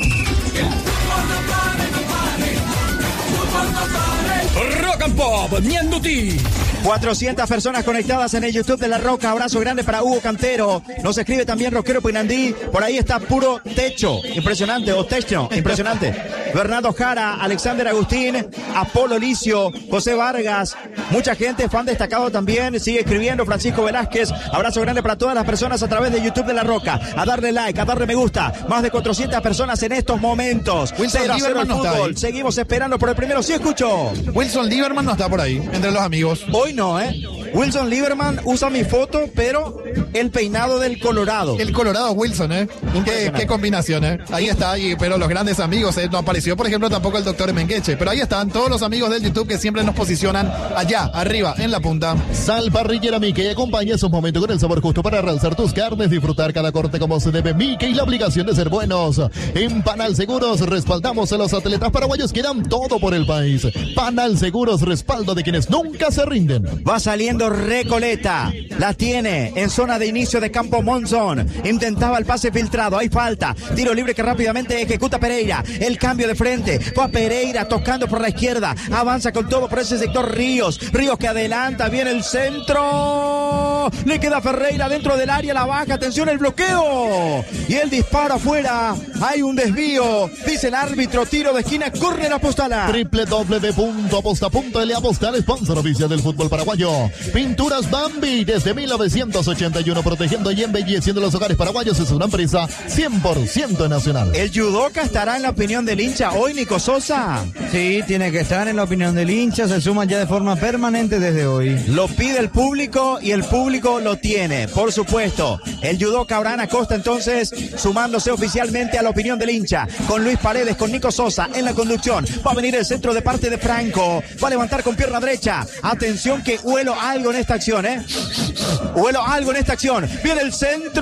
Rock and Pop, Ñanduti. 400 personas conectadas en el YouTube de La Roca. Abrazo grande para Hugo Cantero. Nos escribe también Roquero Pinandí. Por ahí está Puro Techo. Impresionante. O Techo. Impresionante. Bernardo Jara, Alexander Agustín, Apolo Licio, José Vargas. Mucha gente, fan destacado también. Sigue escribiendo Francisco Velázquez. Abrazo grande para todas las personas a través de YouTube de La Roca. A darle like, a darle me gusta. Más de 400 personas en estos momentos. Wilson 0-0 Lieberman el no está fútbol. ahí. Seguimos esperando por el primero. Sí, escucho. Wilson Lieberman no está por ahí, entre los amigos. Hoy no, ¿eh? Wilson Lieberman usa mi foto, pero el peinado del Colorado. El Colorado Wilson, ¿eh? Qué combinación, ¿eh? Ahí está, pero los grandes amigos, ¿eh? No apareció, por ejemplo, tampoco el doctor Mengueche, pero ahí están todos los amigos del YouTube que siempre nos posicionan allá, arriba, en la punta. Sal Parrillera Mickey acompaña esos momentos con el sabor justo para realzar tus carnes, disfrutar cada corte como se debe. Mickey, la obligación de ser buenos. En Panal Seguros respaldamos a los atletas paraguayos que dan todo por el país. Panal Seguros, respaldo de quienes nunca se rinden. Va saliendo Recoleta, la tiene en zona de inicio de campo Monzón. Intentaba el pase filtrado, hay falta. Tiro libre que rápidamente ejecuta Pereira. El cambio de frente, va Pereira tocando por la izquierda. Avanza con todo por ese sector Ríos. Ríos que adelanta, viene el centro. Le queda Ferreira dentro del área, la baja, atención el bloqueo. Y el disparo afuera. Hay un desvío, dice el árbitro, tiro de esquina, córner Apostala. www.aposta.l Apostar, sponsor oficial del fútbol paraguayo. Pinturas Bambi, desde 1981, protegiendo y embelleciendo los hogares paraguayos. Es una empresa 100% nacional. ¿El judoka estará en la opinión del hincha hoy, Nico Sosa? Sí, tiene que estar en la opinión del hincha. Se suman ya de forma permanente desde hoy. Lo pide el público y el público lo tiene, por supuesto. El judoka Abraham Acosta entonces sumándose oficialmente a la opinión del hincha. Con Luis Paredes, con Nico Sosa en la conducción. Va a venir el centro de parte de Franco. Va a levantar con pierna derecha. Atención que huelo algo en esta acción, ¿eh? Huelo algo en esta acción. Viene el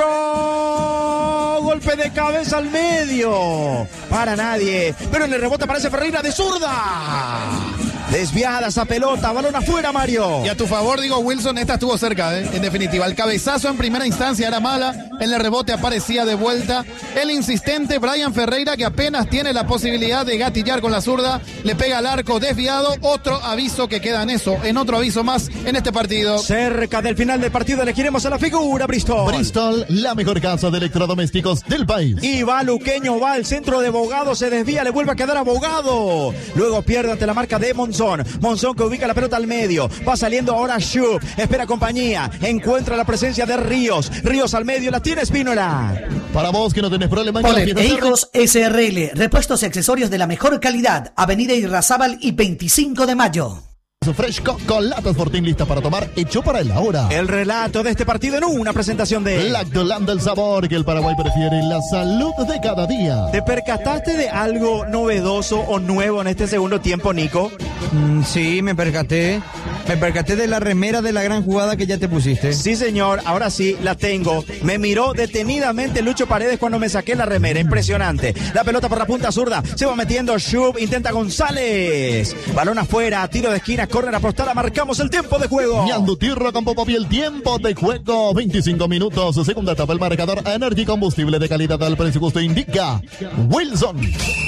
centro. Golpe de cabeza al medio. Para nadie. Pero en el rebote aparece Ferreira de zurda. Desviada esa pelota, balón afuera, Mario. Y a tu favor, digo, Wilson, esta estuvo cerca, en definitiva. El cabezazo en primera instancia era mala, en el rebote aparecía de vuelta. El insistente Brian Ferreira, que apenas tiene la posibilidad de gatillar con la zurda, le pega al arco desviado. Otro aviso que queda en otro aviso más en este partido. Cerca del final del partido elegiremos a la figura, Bristol. Bristol, la mejor casa de electrodomésticos del país. Y va Luqueño, va al centro de Bogado, se desvía, le vuelve a quedar a Bogado. Luego pierde ante la marca de Monzón. Monzón que ubica la pelota al medio. Va saliendo ahora Schupp. Espera compañía. Encuentra la presencia de Ríos. Ríos al medio. La tiene Espínola. Para vos que no tenés problema. Polet e Hijos SRL. Repuestos y accesorios de la mejor calidad. Avenida Irrazábal y 25 de mayo. Fresh con latas Fortín lista para tomar, hecho para el ahora. El relato de este partido en una presentación de Lactoland, del sabor que el Paraguay prefiere, la salud de cada día. ¿Te percataste de algo novedoso o nuevo en este segundo tiempo, Nico? Sí, me percaté. Me percaté de la remera de la gran jugada que ya te pusiste. Sí, señor, ahora sí, la tengo. Me miró detenidamente Lucho Paredes cuando me saqué la remera. Impresionante. La pelota por la punta zurda. Se va metiendo Schub, intenta González. Balón afuera, tiro de esquina, córner apostada. Marcamos el tiempo de juego. Ñanduti Campo Papi, el tiempo de juego. 25 minutos. Segunda etapa, el marcador. Energy Combustible de calidad al precio justo indica Wilson.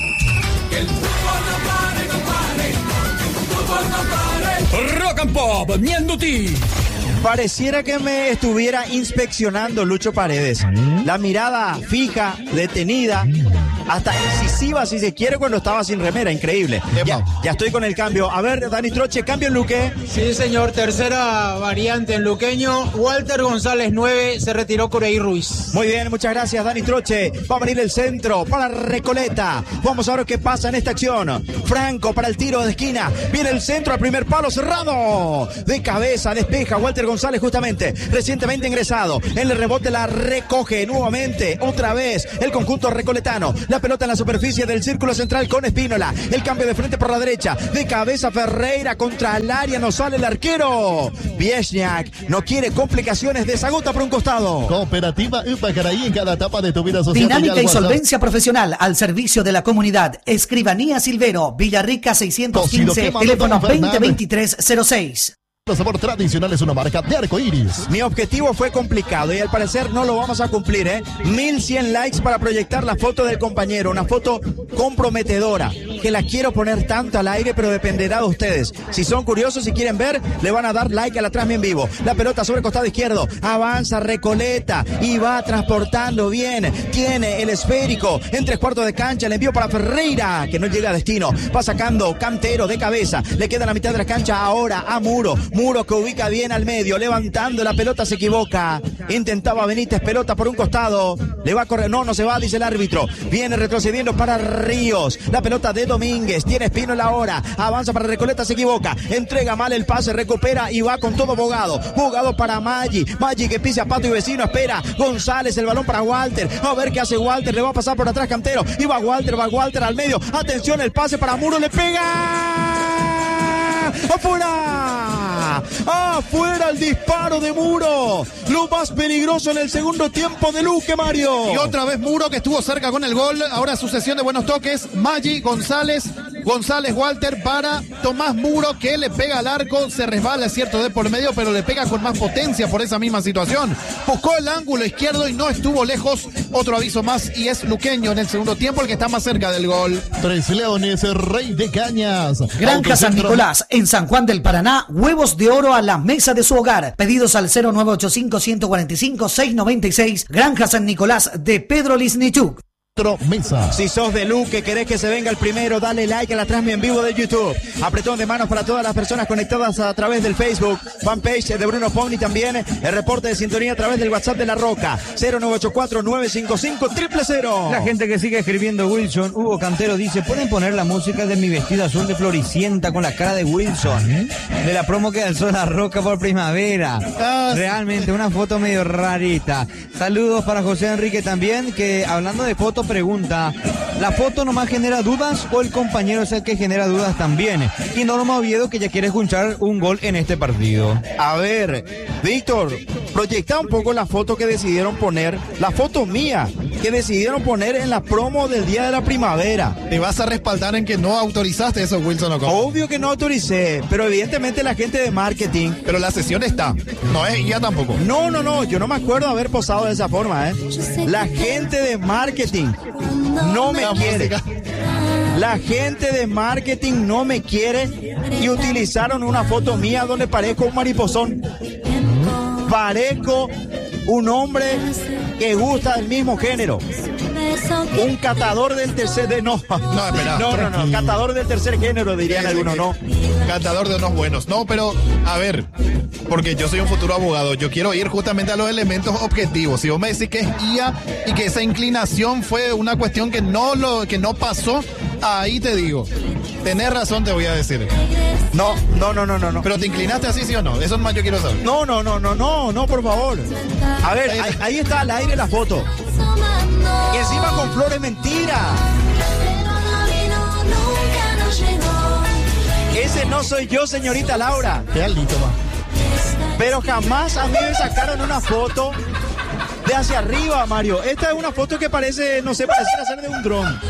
Rock and Pop, Ñanduti. Pareciera que me estuviera inspeccionando Lucho Paredes. La mirada fija, detenida, hasta incisiva si se quiere cuando estaba sin remera. Increíble. Ya estoy con el cambio. A ver, Dani Troche, cambio en Luque. Sí, señor. Tercera variante en luqueño. Walter González 9, se retiró Corey Ruiz. Muy bien, muchas gracias, Dani Troche. Va a venir el centro para Recoleta. Vamos a ver qué pasa en esta acción. Franco para el tiro de esquina. Viene el centro al primer palo cerrado. De cabeza, despeja Walter González justamente, recientemente ingresado. En el rebote la recoge nuevamente, otra vez, el conjunto recoletano. La pelota en la superficie del círculo central con Espínola. El cambio de frente por la derecha. De cabeza Ferreira contra el área. No sale el arquero. Viesniak no quiere complicaciones. Desagota por un costado. Cooperativa Upacaraí, en cada etapa de tu vida social. Dinámica y solvencia profesional al servicio de la comunidad. Escribanía Silvero, Villarrica 615, teléfono 2023-06. El sabor tradicional es una marca de Arcoiris. Mi objetivo fue complicado y al parecer no lo vamos a cumplir, 1100 likes para proyectar la foto del compañero, una foto comprometedora, que la quiero poner tanto al aire, pero dependerá de ustedes. Si son curiosos y quieren ver, le van a dar like a la transmisión en vivo. La pelota sobre el costado izquierdo, avanza Recoleta y va transportando bien. Tiene el esférico en 3/4 de cancha, el envío para Ferreira, que no llega a destino. Va sacando Cantero de cabeza, le queda la mitad de la cancha ahora a Muro. Muro que ubica bien al medio, levantando la pelota, se equivoca. Intentaba Benítez, pelota por un costado. Le va a correr, no se va, dice el árbitro. Viene retrocediendo para Ríos. La pelota de Domínguez, tiene Espínola ahora. Avanza para Recoleta, se equivoca. Entrega mal el pase, recupera y va con todo Bogado. Bogado para Maggi. Maggi que pisa Pato y Vecino, espera. González, el balón para Walter. A ver qué hace Walter, le va a pasar por atrás Cantero. Y va Walter al medio. Atención, el pase para Muro, le pega. ¡Afuera! ¡Afuera el disparo de Muro! Lo más peligroso en el segundo tiempo de Luque, Mario. Y otra vez Muro, que estuvo cerca con el gol. Ahora sucesión de buenos toques. Maggi, González, Walter para Tomás Muro, que le pega al arco. Se resbala, es cierto, de por medio, pero le pega con más potencia por esa misma situación. Buscó el ángulo izquierdo y no estuvo lejos. Otro aviso más y es luqueño en el segundo tiempo el que está más cerca del gol. Tres Leones, Rey de Cañas. Granja San Nicolás, en San Juan del Paraná, huevos de oro a la mesa de su hogar. Pedidos al 0985-145-696. Granja San Nicolás de Pedro Lisnichuk. Mesa. Si sos de Luque, querés que se venga el primero, dale like a la transmisión en vivo de YouTube. Apretón de manos para todas las personas conectadas a través del Facebook, fanpage de Bruno Pogni, también el reporte de sintonía a través del WhatsApp de La Roca, 0984-955-000. La gente que sigue escribiendo Wilson, Hugo Cantero dice, ¿pueden poner la música de Mi Vestido Azul de Floricienta con la cara de Wilson? De la promo que alzó La Roca por primavera. Realmente una foto medio rarita. Saludos para José Enrique también, que hablando de fotos pregunta, ¿la foto nomás genera dudas o el compañero es el que genera dudas también? Y Norma Oviedo, que ya quiere escuchar un gol en este partido. A ver, Víctor, proyecta un poco la foto que decidieron poner, la foto mía, que decidieron poner en la promo del Día de la Primavera. ¿Te vas a respaldar en que no autorizaste eso, Wilson? ¿O cómo? Obvio que no autoricé, pero evidentemente la gente de marketing... Pero la sesión está, no es ya tampoco. No, yo no me acuerdo haber posado de esa forma, La gente de marketing no me quiere. La gente de marketing no me quiere y utilizaron una foto mía donde parezco un mariposón. Parezco un hombre que gusta del mismo género. Un catador del tercer... No, catador del tercer género, dirían algunos, no. Catador de unos buenos. No, pero, a ver, porque yo soy un futuro abogado, yo quiero ir justamente a los elementos objetivos. Si vos me decís que es IA y que esa inclinación fue una cuestión que no pasó, ahí te digo, tenés razón, te voy a decir. No. Pero te inclinaste así, ¿sí o no? Eso más yo quiero saber. No, por favor. A ver, ahí está al aire la foto. Y encima con flores, mentira. Ese no soy yo, señorita Laura. Qué alito, va. Pero jamás a mí me sacaron una foto de hacia arriba, Mario. Esta es una foto que parece, no sé, pareciera ser de un dron.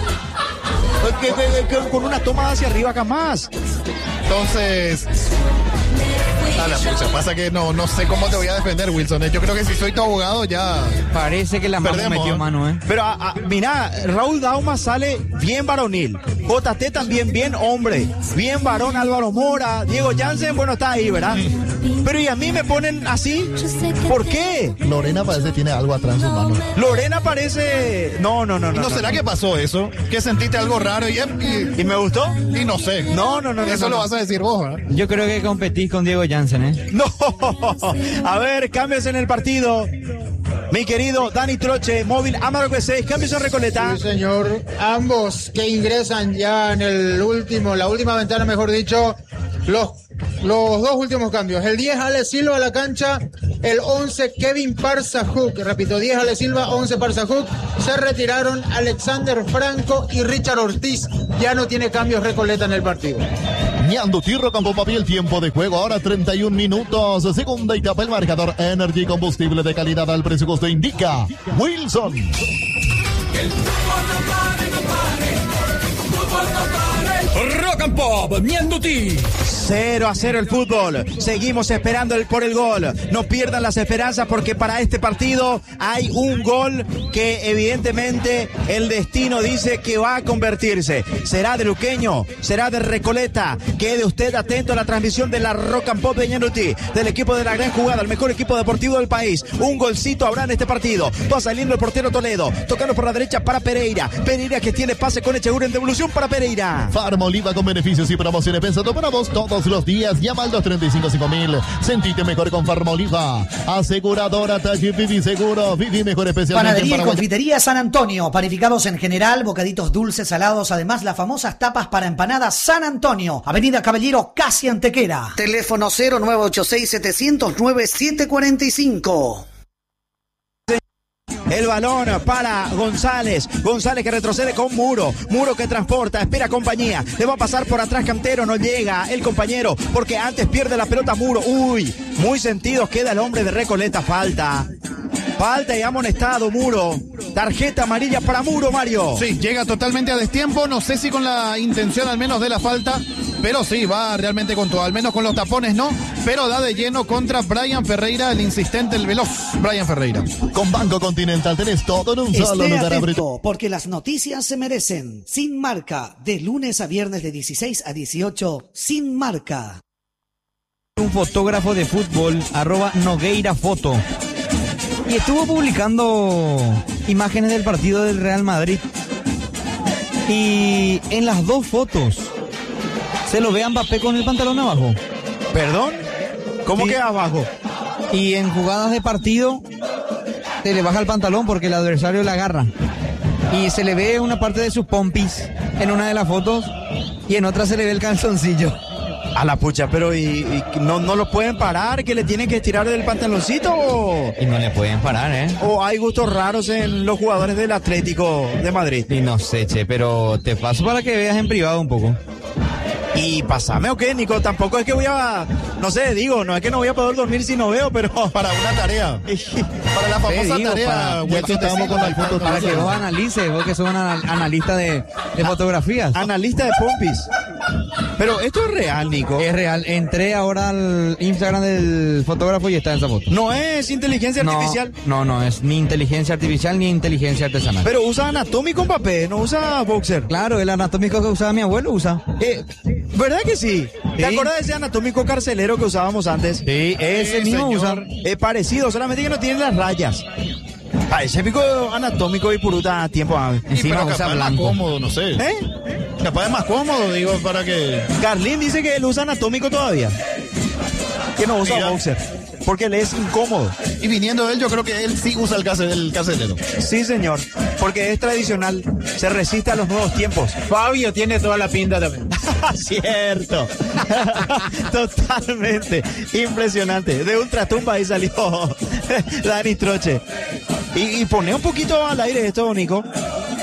Con una toma hacia arriba, jamás. Entonces, a la pucha, pasa que no sé cómo te voy a defender, Wilson. Yo creo que si soy tu abogado ya Parece que la mano perdemos, metió mano, ¿eh? Pero mira, Raúl Dauma sale bien varonil. JT también bien hombre. Bien varón Álvaro Mora. Diego Jansen, bueno, está ahí, ¿verdad? Pero y a mí me ponen así. ¿Por qué? Lorena parece que tiene algo atrás en sus manos. Lorena parece... No. ¿No será que pasó eso? ¿Que sentiste algo raro y me gustó? y no sé? No. Eso lo vas a decir vos, ¿eh? Yo creo que competís con Diego Jansen, ¿eh? No. A ver, cambios en el partido. Mi querido Dani Troche, móvil Amaro G6, cambios en Recoleta. Sí, señor. Ambos que ingresan ya en la última ventana, mejor dicho, los dos últimos cambios. El 10, Ale Silva a la cancha. El 11, Kevin Parzajuk. Repito, 10, Ale Silva, 11, Parzajuk. Se retiraron Alexander Franco y Richard Ortiz. Ya no tiene cambios Recoleta en el partido. Ñandutí, Rocampo, papi, el tiempo de juego ahora 31 minutos. Segunda etapa, el marcador Energy, combustible de calidad al precio costo indica Wilson. Rock and Pop, Ñandutí. 0-0 el fútbol. Seguimos esperando por el gol. No pierdan las esperanzas porque para este partido hay un gol que evidentemente el destino dice que va a convertirse. ¿Será de Luqueño? ¿Será de Recoleta? Quede usted atento a la transmisión de la Rock and Pop de Ñandutí, del equipo de la gran jugada, el mejor equipo deportivo del país. Un golcito habrá en este partido. Va saliendo el portero Toledo, tocando por la derecha para Pereira. Pereira que tiene pase con Echeguren en devolución para Pereira. Farmoliva con beneficios y promociones pensando para vos todos los días. Llama al 235-5000. Sentite mejor con Farmoliva. Aseguradora Taller Vivi Seguro. Vivi mejor especialmente Panadería en y confitería San Antonio. Panificados en general, bocaditos dulces, salados. Además, las famosas tapas para empanadas San Antonio. Avenida Caballero, casi Antequera. Teléfono 0986-709-745. El balón para González. González que retrocede con Muro. Muro que transporta, espera compañía. Le va a pasar por atrás Cantero. No llega el compañero porque antes pierde la pelota Muro. Uy, muy sentido queda el hombre de Recoleta. Falta y amonestado Muro. Tarjeta amarilla para Muro, Mario. Sí, llega totalmente a destiempo. No sé si con la intención al menos de la falta, pero sí, va realmente con todo. Al menos con los tapones no, pero da de lleno contra Brian Ferreira, el insistente, el veloz Brian Ferreira. Con Banco Continental tenés todo en un solo Esté lugar. atento, porque las noticias se merecen. Sin Marca, de lunes a viernes de 16 a 18, Sin Marca. Un fotógrafo de fútbol, @Nogueira Foto. Y estuvo publicando imágenes del partido del Real Madrid. Y en las dos fotos se lo ve a Mbappé con el pantalón abajo. ¿Perdón? ¿Cómo Sí. queda abajo? Y en jugadas de partido se le baja el pantalón porque el adversario la agarra. Y se le ve una parte de sus pompis en una de las fotos y en otra se le ve el calzoncillo. A la pucha, pero ¿y no lo pueden parar? ¿Que le tienen que estirar del pantaloncito o...? Y no le pueden parar, ¿eh? ¿O hay gustos raros en los jugadores del Atlético de Madrid? Y no sé, che, pero te paso para que veas en privado un poco. Y pasame o qué, Nico, tampoco es que voy a, no sé, digo, no es que no voy a poder dormir si no veo, pero Para una tarea. Para la famosa digo, tarea. Ya que estábamos con la foto, Para que vos analices, vos que sos analista de fotografías. analista de pompis. Pero esto es real, Nico. Es real, entré ahora al Instagram del fotógrafo y está esa foto. No es inteligencia artificial. No es ni inteligencia artificial ni inteligencia artesanal. Pero usa anatómico Mbappé, no usa boxer. Claro, el anatómico que usaba mi abuelo usa. ¿Verdad que sí? ¿Te Sí. acuerdas de ese anatómico carcelero que usábamos antes? Sí, ese mismo usa. Es parecido, solamente que no tiene las rayas. Ese pico anatómico y puruta a tiempo. Encima Pero usa capaz es más blanco. cómodo, no sé. ¿Eh? Capaz es más cómodo, digo, para que... Carlín dice que él usa anatómico todavía. Que no usa Mira. boxer. Porque le es incómodo. Y viniendo de él, yo creo que él sí usa el carcelero. Sí, señor. Porque es tradicional. Se resiste a los nuevos tiempos. Fabio tiene toda la pinta también. Cierto. Totalmente. Impresionante. De ultratumba ahí salió Dani Troche. Y pone un poquito al aire esto, Nico.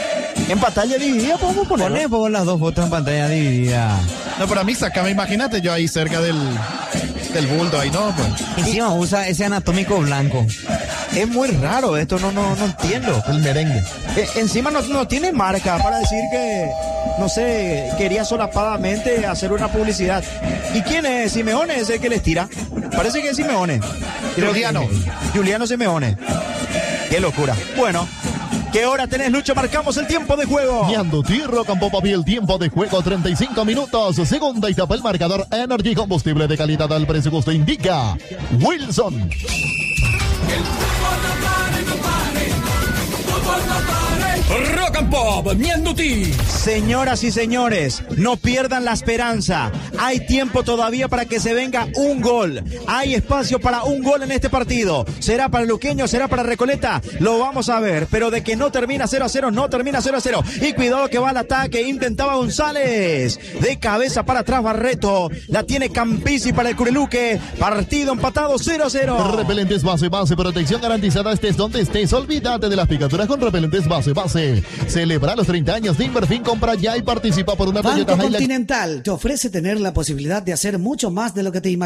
En pantalla dividida podemos poner. Poné las dos fotos en pantalla dividida. No, pero a mí sácame, imagínate yo ahí cerca del bulto, ahí no, pues. Encima usa ese anatómico blanco. Es muy raro esto, no entiendo. El merengue. Encima no tiene marca para decir que, no sé, quería solapadamente hacer una publicidad. ¿Y quién es? Simeone es el que les tira. Parece que es Simeone. Juliano Simeone. Qué locura. Bueno, ¿qué hora tenés, Lucho? Marcamos el tiempo de juego. Ñanduti, Rock and Pop, el tiempo de juego 35 minutos. Segunda etapa, el marcador Energy, combustible de calidad al precio que usted indica. Wilson. Rock and Pop, Ñanduti. Señoras y señores, no pierdan la esperanza. Hay tiempo todavía para que se venga un gol. Hay espacio para un gol en este partido. ¿Será para Luqueño? ¿Será para Recoleta? Lo vamos a ver. Pero de que no termina 0-0, no termina 0-0. Y cuidado que va al ataque. Intentaba González. De cabeza para atrás Barreto. La tiene Campisi para el Cureluque. Partido empatado 0-0. Repelentes base, protección garantizada estés donde estés. Olvídate de las picaduras con repelentes base. Celebra los 30 años de Inverfin, compra ya y participa por una Banco Toyota Hilux. Continental te ofrece tener la posibilidad de hacer mucho más de lo que te imaginas.